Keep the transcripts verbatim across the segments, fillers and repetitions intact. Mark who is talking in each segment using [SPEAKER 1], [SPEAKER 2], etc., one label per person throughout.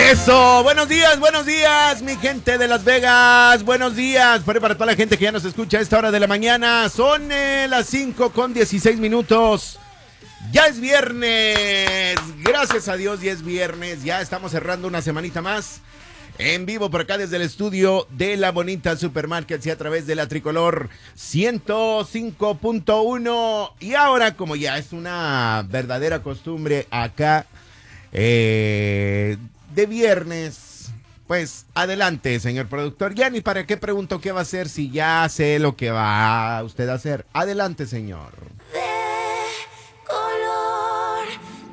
[SPEAKER 1] Eso, buenos días, buenos días, mi gente de Las Vegas, buenos días, para, para toda la gente que ya nos escucha a esta hora de la mañana, son eh, las cinco con dieciséis minutos, ya es viernes, gracias a Dios ya es viernes, ya estamos cerrando una semanita más, en vivo por acá desde el estudio de la bonita Supermarkets y a través de la Tricolor ciento cinco punto uno, y ahora como ya es una verdadera costumbre acá, eh... de viernes, pues adelante, señor productor. Ya ni para qué pregunto qué va a hacer si ya sé lo que va usted a hacer. Adelante, señor.
[SPEAKER 2] De color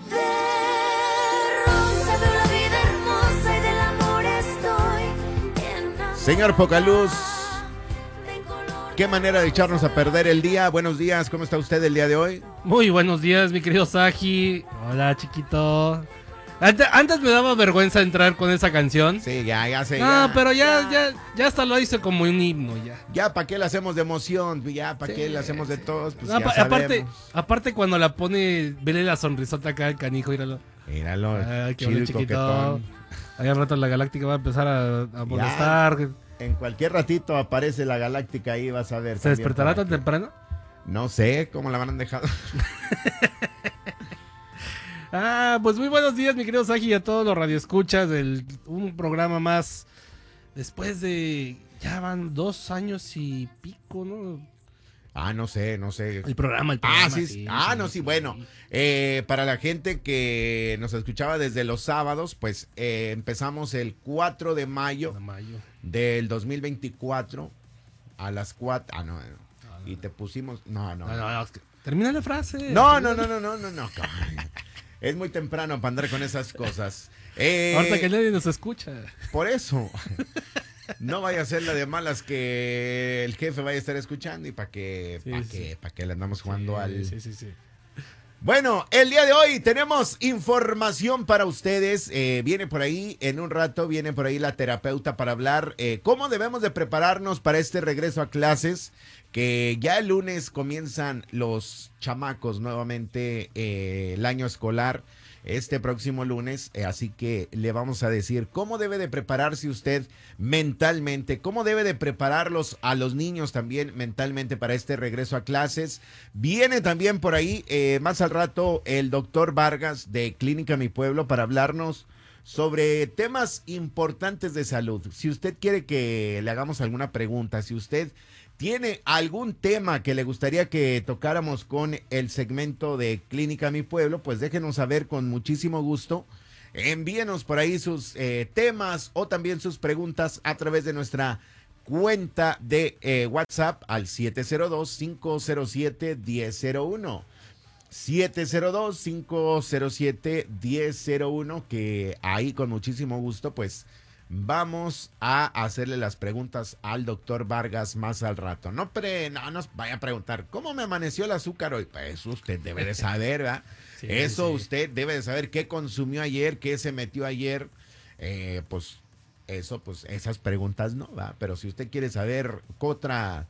[SPEAKER 2] de rosa, veo la vida hermosa y del amor estoy enamorada.
[SPEAKER 1] Señor Pocaluz, qué manera de echarnos a perder el día. Buenos días, ¿cómo está usted el día de hoy?
[SPEAKER 3] Muy buenos días, mi querido Saji. Hola, chiquito. Antes, antes me daba vergüenza entrar con esa canción.
[SPEAKER 1] Sí, ya, ya sé.
[SPEAKER 3] No,
[SPEAKER 1] ya,
[SPEAKER 3] pero ya,
[SPEAKER 1] ya,
[SPEAKER 3] ya, ya hasta lo hice como un himno ya.
[SPEAKER 1] Ya, ¿para qué le hacemos de emoción? Ya, ¿para
[SPEAKER 3] Sí,
[SPEAKER 1] qué le hacemos de
[SPEAKER 3] sí.
[SPEAKER 1] todos? Pues
[SPEAKER 3] No,
[SPEAKER 1] ya
[SPEAKER 3] apa- aparte,
[SPEAKER 1] sabemos.
[SPEAKER 3] aparte cuando la pone, vele la sonrisota acá al canijo, míralo.
[SPEAKER 1] Míralo,
[SPEAKER 3] Ay, qué
[SPEAKER 1] chido
[SPEAKER 3] bonito,
[SPEAKER 1] y
[SPEAKER 3] chiquito.
[SPEAKER 1] coquetón.
[SPEAKER 3] Ahí al rato la Galáctica va a empezar a, a molestar.
[SPEAKER 1] En cualquier ratito aparece la Galáctica ahí, vas a ver.
[SPEAKER 3] ¿Se despertará tan
[SPEAKER 1] también por aquí.
[SPEAKER 3] temprano?
[SPEAKER 1] No sé, ¿cómo la van dejado?
[SPEAKER 3] Ah, pues muy buenos días, mi querido Saji, y a todos los radioescuchas del un programa más después de ya van dos años y pico, ¿no?
[SPEAKER 1] Ah, no sé, no sé.
[SPEAKER 3] El programa, el programa.
[SPEAKER 1] Ah, sí, sí. Ah, no, sí, bueno. Eh, para la gente que nos escuchaba desde los sábados, pues eh, empezamos el cuatro de mayo
[SPEAKER 3] De mayo.
[SPEAKER 1] del dos mil veinticuatro a las cuatro. Ah, no, no. Y te pusimos. No, no.
[SPEAKER 3] No, no, no, es que- termina la frase.
[SPEAKER 1] No, no, no, no, no, no, no. Es muy temprano para andar con esas cosas. Eh,
[SPEAKER 3] Ahorita que nadie nos escucha.
[SPEAKER 1] Por eso. No vaya a ser la de malas que el jefe vaya a estar escuchando y para que,
[SPEAKER 3] Sí,
[SPEAKER 1] para
[SPEAKER 3] sí.
[SPEAKER 1] que, para que le andamos jugando
[SPEAKER 3] Sí,
[SPEAKER 1] al.
[SPEAKER 3] Sí, sí, sí.
[SPEAKER 1] Bueno, el día de hoy tenemos información para ustedes. Eh, viene por ahí, en un rato, viene por ahí la terapeuta para hablar eh, cómo debemos de prepararnos para este regreso a clases, que ya el lunes comienzan los chamacos nuevamente eh, el año escolar. Este próximo lunes, eh, así que le vamos a decir cómo debe de prepararse usted mentalmente, cómo debe de prepararlos a los niños también mentalmente para este regreso a clases. Viene también por ahí, eh, más al rato, el doctor Vargas de Clínica Mi Pueblo para hablarnos sobre temas importantes de salud. Si usted quiere que le hagamos alguna pregunta, si usted tiene algún tema que le gustaría que tocáramos con el segmento de Clínica Mi Pueblo, pues déjenos saber con muchísimo gusto. Envíenos por ahí sus eh, temas o también sus preguntas a través de nuestra cuenta de eh, WhatsApp al siete cero dos, cinco cero siete, uno cero cero uno. siete cero dos, cinco cero siete, uno cero cero uno, que ahí con muchísimo gusto pues vamos a hacerle las preguntas al doctor Vargas más al rato. No, pre, no nos vaya a preguntar, ¿cómo me amaneció el azúcar hoy? Pues eso usted debe de saber, ¿verdad?
[SPEAKER 3] Sí,
[SPEAKER 1] Eso
[SPEAKER 3] sí.
[SPEAKER 1] usted debe de saber qué consumió ayer, qué se metió ayer. Eh, pues eso, pues esas preguntas no, ¿verdad? Pero si usted quiere saber otra,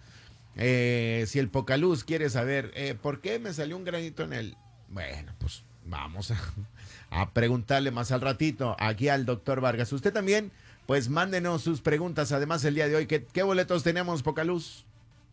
[SPEAKER 1] eh, si el Pocaluz quiere saber eh, por qué me salió un granito en el... Bueno, pues vamos a, a preguntarle más al ratito aquí al doctor Vargas. Usted también, pues mándenos sus preguntas. Además, el día de hoy, ¿qué, qué boletos tenemos, Pocaluz?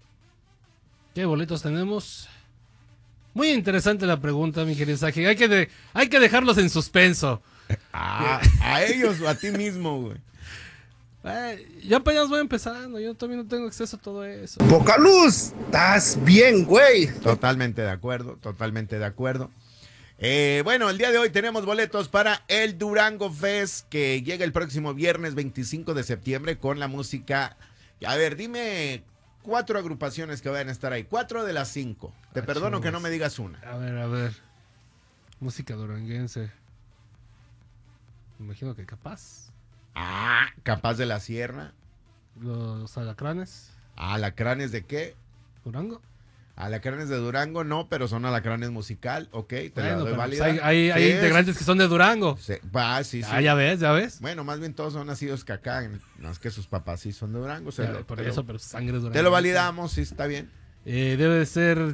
[SPEAKER 3] ¿Qué boletos tenemos? Muy interesante la pregunta, mi querido Saji. Hay que, de- hay que dejarlos en suspenso.
[SPEAKER 1] Ah, a ellos o a ti mismo, güey.
[SPEAKER 3] Eh, yo apenas voy empezando, yo todavía no tengo acceso a todo eso.
[SPEAKER 4] Pocaluz, estás bien, güey.
[SPEAKER 1] Totalmente de acuerdo, totalmente de acuerdo. Eh, bueno, el día de hoy tenemos boletos para el Durango Fest, que llega el próximo viernes veinticinco de septiembre con la música. A ver, dime cuatro agrupaciones que vayan a estar ahí. Cuatro de las cinco. Te
[SPEAKER 3] Ah,
[SPEAKER 1] perdono
[SPEAKER 3] chingos.
[SPEAKER 1] que no me digas una.
[SPEAKER 3] A ver, a ver. Música duranguense. Me imagino que capaz.
[SPEAKER 1] Ah, Capaz de la Sierra.
[SPEAKER 3] Los alacranes.
[SPEAKER 1] ¿Alacranes de qué?
[SPEAKER 3] Durango.
[SPEAKER 1] Alacranes de Durango, no, pero son alacranes musical. Ok, te la
[SPEAKER 3] Bueno,
[SPEAKER 1] doy
[SPEAKER 3] pero
[SPEAKER 1] válida.
[SPEAKER 3] pues hay, hay, hay
[SPEAKER 1] Sí,
[SPEAKER 3] integrantes que son de Durango.
[SPEAKER 1] sí, va, sí, sí.
[SPEAKER 3] Ah, ya ves, ya ves.
[SPEAKER 1] Bueno, más bien todos son nacidos que acá. No es que sus papás sí son de Durango. se
[SPEAKER 3] Ya,
[SPEAKER 1] lo-
[SPEAKER 3] por
[SPEAKER 1] te lo-
[SPEAKER 3] eso, pero sangre duranguense.
[SPEAKER 1] Te lo validamos, sí, está bien.
[SPEAKER 3] Eh, debe de ser.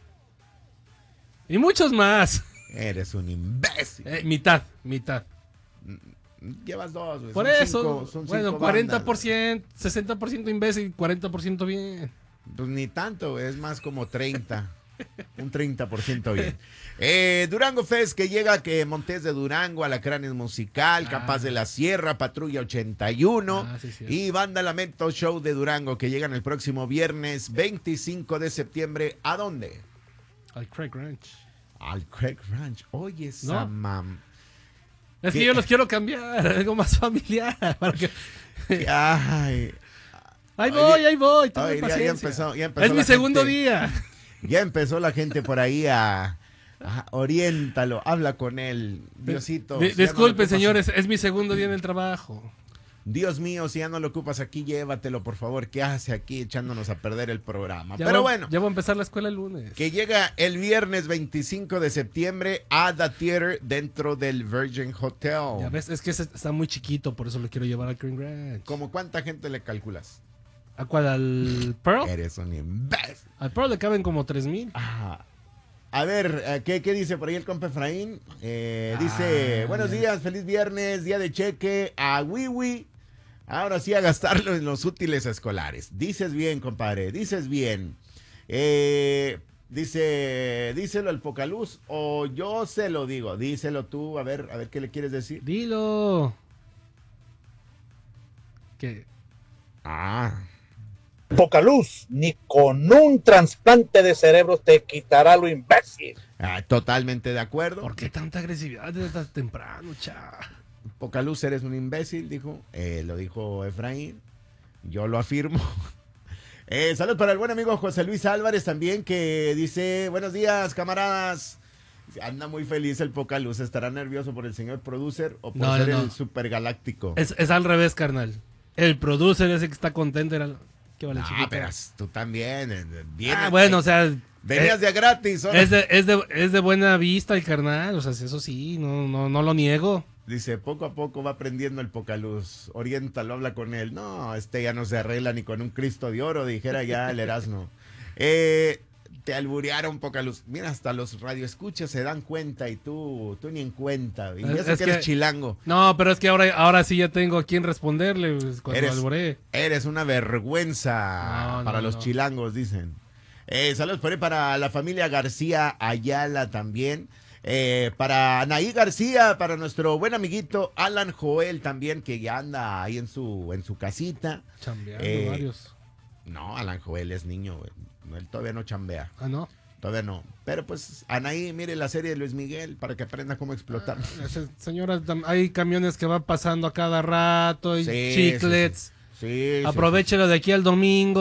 [SPEAKER 3] Y muchos más.
[SPEAKER 1] Eres un imbécil.
[SPEAKER 3] Eh, mitad, mitad.
[SPEAKER 1] Llevas dos, güey.
[SPEAKER 3] Por
[SPEAKER 1] Son
[SPEAKER 3] eso,
[SPEAKER 1] cinco- son
[SPEAKER 3] bueno,
[SPEAKER 1] cinco
[SPEAKER 3] cuarenta por
[SPEAKER 1] bandas,
[SPEAKER 3] ciento, sesenta por ciento imbécil, cuarenta por ciento bien.
[SPEAKER 1] güey. Pues ni tanto, güey, es más como treinta. Un treinta por ciento bien. Eh, Durango Fest que llega que Montes de Durango, Alacranes Musical,
[SPEAKER 3] Ah.
[SPEAKER 1] Capaz de la Sierra, Patrulla ochenta y uno
[SPEAKER 3] Ah, sí, sí.
[SPEAKER 1] y Banda Lamento Show de Durango que llegan el próximo viernes veinticinco de septiembre. ¿A dónde?
[SPEAKER 3] Al Craig Ranch.
[SPEAKER 1] Al Craig Ranch. Oye, esa
[SPEAKER 3] ¿No?
[SPEAKER 1] mam.
[SPEAKER 3] Es que
[SPEAKER 1] ¿Qué?
[SPEAKER 3] yo los quiero cambiar, algo más familiar. Para que...
[SPEAKER 1] Ay,
[SPEAKER 3] Ahí
[SPEAKER 1] Oye,
[SPEAKER 3] voy, ahí voy. tenme
[SPEAKER 1] oye, ya- ya
[SPEAKER 3] paciencia.
[SPEAKER 1] empezó- ya empezó
[SPEAKER 3] es mi
[SPEAKER 1] la
[SPEAKER 3] segundo
[SPEAKER 1] gente.
[SPEAKER 3] día.
[SPEAKER 1] ya empezó la gente por ahí a, a- oriéntalo, habla con él, Diosito.
[SPEAKER 3] Di-
[SPEAKER 1] si ya no lo
[SPEAKER 3] disculpe,
[SPEAKER 1] ocupas-
[SPEAKER 3] señores, es mi segundo día en el trabajo.
[SPEAKER 1] Dios mío, si ya no lo ocupas aquí, llévatelo, por favor. ¿Qué hace aquí echándonos a perder el programa?
[SPEAKER 3] Ya
[SPEAKER 1] Pero
[SPEAKER 3] voy-
[SPEAKER 1] bueno,
[SPEAKER 3] Ya voy a empezar la escuela el lunes.
[SPEAKER 1] que llega el viernes veinticinco de septiembre a The Theater dentro del Virgin Hotel.
[SPEAKER 3] Ya ves, es que ese está muy chiquito, por eso lo quiero llevar al Craig Ranch.
[SPEAKER 1] ¿Cómo cuánta gente le calculas?
[SPEAKER 3] ¿A cuál? ¿Al Pearl?
[SPEAKER 1] Eres un imbécil.
[SPEAKER 3] Al Pearl le caben como tres mil.
[SPEAKER 1] Ah, a ver, eh, ¿qué, qué dice por ahí el compa Efraín? Eh, dice,
[SPEAKER 3] Ah,
[SPEAKER 1] buenos
[SPEAKER 3] ya.
[SPEAKER 1] días, feliz viernes, día de cheque, a Wiwi. Ahora sí a gastarlo en los útiles escolares. Dices bien, compadre, dices bien. Eh, dice, díselo al Pocaluz o yo se lo digo. Díselo tú, a ver, a ver qué le quieres decir.
[SPEAKER 3] Dilo. ¿Qué?
[SPEAKER 1] Ah,
[SPEAKER 4] Poca luz, ni con un trasplante de cerebro te quitará lo imbécil.
[SPEAKER 1] ah, totalmente de acuerdo.
[SPEAKER 3] ¿Por qué tanta agresividad desde tan temprano, cha?
[SPEAKER 1] Pocaluz, eres un imbécil, dijo. Eh, lo dijo Efraín. Yo lo afirmo. Eh, salud para el buen amigo José Luis Álvarez también, que dice, buenos días, camaradas. Anda muy feliz el Pocaluz. ¿Estará nervioso por el señor producer o por
[SPEAKER 3] No,
[SPEAKER 1] ser
[SPEAKER 3] no, no.
[SPEAKER 1] el supergaláctico?
[SPEAKER 3] Es, es al revés, carnal. El producer ese que está contento era... ¿Qué vale,
[SPEAKER 1] Ah,
[SPEAKER 3] chiquito?
[SPEAKER 1] pero tú también. eh, vienes-
[SPEAKER 3] Ah, bueno, o sea...
[SPEAKER 1] Venías
[SPEAKER 3] eh,
[SPEAKER 1] de a gratis. ahora.
[SPEAKER 3] es, de, es, de, es de buena vista el carnal, o sea, eso sí, no, no, no lo niego.
[SPEAKER 1] Dice, poco a poco va aprendiendo el Pocaluz. Oriéntalo, habla con él. No, este ya no se arregla ni con un Cristo de oro, dijera ya el Erasmo. Eh, te alburearon, Pocaluz. Mira, hasta los radioescuchas se dan cuenta y tú, tú ni en cuenta. Y
[SPEAKER 3] Es-
[SPEAKER 1] eso
[SPEAKER 3] es
[SPEAKER 1] que eres
[SPEAKER 3] que-
[SPEAKER 1] chilango.
[SPEAKER 3] No, pero es que ahora, ahora sí ya tengo a quien responderle pues, cuando
[SPEAKER 1] Eres-
[SPEAKER 3] alboré.
[SPEAKER 1] Eres una vergüenza
[SPEAKER 3] No,
[SPEAKER 1] para
[SPEAKER 3] no,
[SPEAKER 1] los
[SPEAKER 3] no.
[SPEAKER 1] chilangos, dicen. Eh, saludos por ahí para la familia García Ayala también. Eh, para Anaí García, para nuestro buen amiguito Alan Joel también, que ya anda ahí en su, en su casita.
[SPEAKER 3] Chambeando
[SPEAKER 1] Eh,
[SPEAKER 3] varios.
[SPEAKER 1] No, Alan Joel es niño, güey. No, él todavía no chambea.
[SPEAKER 3] Ah, ¿no?
[SPEAKER 1] Todavía no. Pero pues, Anaí, mire la serie de Luis Miguel para que aprenda cómo explotar.
[SPEAKER 3] Ese- Señora, tam- hay camiones que van pasando a cada rato y
[SPEAKER 1] Sí,
[SPEAKER 3] chiclets.
[SPEAKER 1] Sí, sí, sí.
[SPEAKER 3] Aprovechelo de aquí al domingo.